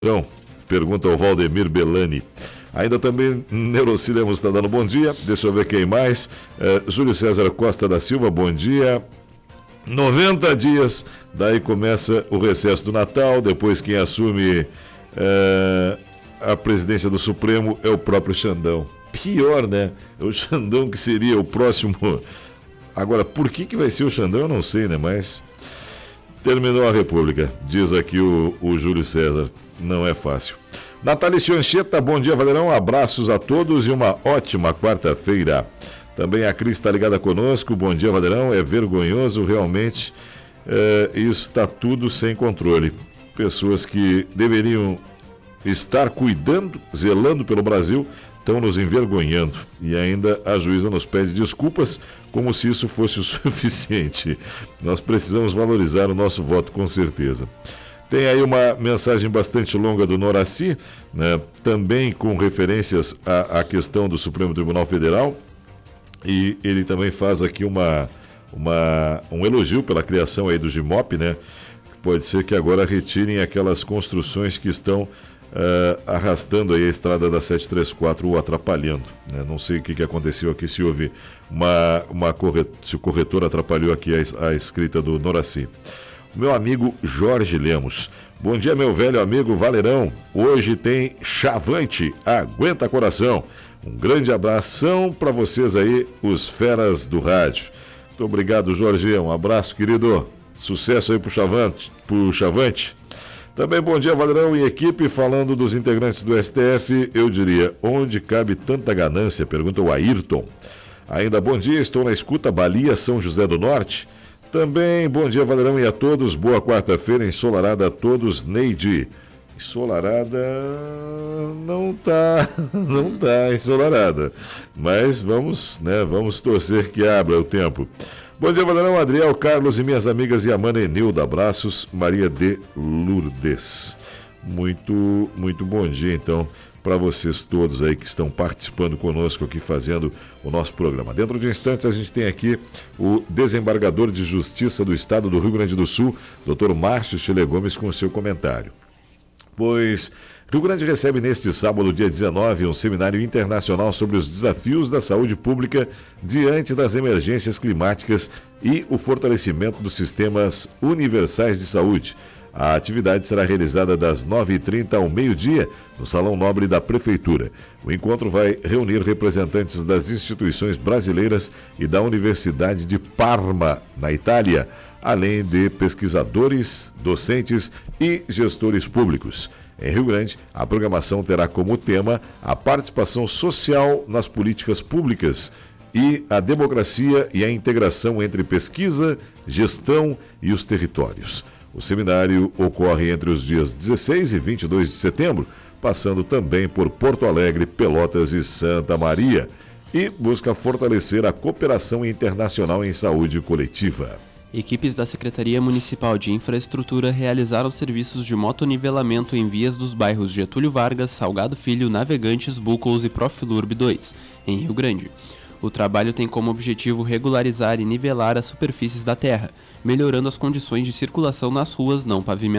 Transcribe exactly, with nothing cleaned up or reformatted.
Não, pergunta ao Valdemir Bellani. Ainda também, Neurocília Lemos está dando bom dia. Deixa eu ver quem mais. É, Júlio César Costa da Silva, bom dia. noventa dias, daí começa o recesso do Natal. Depois quem assume é, a presidência do Supremo é o próprio Xandão. Pior, né? O Xandão que seria o próximo. Agora, por que, que vai ser o Xandão, eu não sei, né? Mas terminou a República, diz aqui o, o Júlio César. Não é fácil. Natalício Anchieta, bom dia, Valerão. Abraços a todos e uma ótima quarta-feira. Também a Cris está ligada conosco. Bom dia, Valerão. É vergonhoso, realmente. É, isso está tudo sem controle. Pessoas que deveriam estar cuidando, zelando pelo Brasil, estão nos envergonhando. E ainda a juíza nos pede desculpas, como se isso fosse o suficiente. Nós precisamos valorizar o nosso voto, com certeza. Tem aí uma mensagem bastante longa do Noraci, né, também com referências à, à questão do Supremo Tribunal Federal, e ele também faz aqui uma, uma, um elogio pela criação aí do Gimop, né? Pode ser que agora retirem aquelas construções que estão uh, arrastando aí a estrada da sete três quatro ou atrapalhando, né? Não sei o que, que aconteceu aqui, se houve uma, uma corretor, se o corretor atrapalhou aqui a, a escrita do Noraci. Meu amigo Jorge Lemos. Bom dia, meu velho amigo Valerão. Hoje tem Chavante, aguenta coração. Um grande abração para vocês aí, os feras do rádio. Muito obrigado, Jorge. Um abraço, querido. Sucesso aí pro Chavante. Pro Chavante. Também bom dia, Valerão e equipe. Falando dos integrantes do S T F, eu diria, onde cabe tanta ganância? Pergunta o Ayrton. Ainda bom dia, estou na escuta, Bahia, São José do Norte. Também, bom dia, Valerão, e a todos. Boa quarta-feira, ensolarada a todos. Neide. Ensolarada não tá, não tá ensolarada. Mas vamos, né, vamos torcer que abra o tempo. Bom dia, Valerão, Adriel, Carlos e minhas amigas e a Amanda Enilda. Abraços, Maria de Lourdes. Muito, muito bom dia, então, para vocês todos aí que estão participando conosco aqui, fazendo o nosso programa. Dentro de instantes a gente tem aqui o desembargador de Justiça do Estado do Rio Grande do Sul, doutor Márcio Chile Gomes, com o seu comentário. Pois Rio Grande recebe neste sábado, dia dezenove, um seminário internacional sobre os desafios da saúde pública diante das emergências climáticas e o fortalecimento dos sistemas universais de saúde. A atividade será realizada das nove e trinta ao meio-dia no Salão Nobre da Prefeitura. O encontro vai reunir representantes das instituições brasileiras e da Universidade de Parma, na Itália, além de pesquisadores, docentes e gestores públicos. Em Rio Grande, a programação terá como tema a participação social nas políticas públicas e a democracia e a integração entre pesquisa, gestão e os territórios. O seminário ocorre entre os dias dezesseis e vinte e dois de setembro, passando também por Porto Alegre, Pelotas e Santa Maria, e busca fortalecer a cooperação internacional em saúde coletiva. Equipes da Secretaria Municipal de Infraestrutura realizaram serviços de motonivelamento em vias dos bairros Getúlio Vargas, Salgado Filho, Navegantes, Bucos e Profilurb dois, em Rio Grande. O trabalho tem como objetivo regularizar e nivelar as superfícies da terra, melhorando as condições de circulação nas ruas não pavimentadas.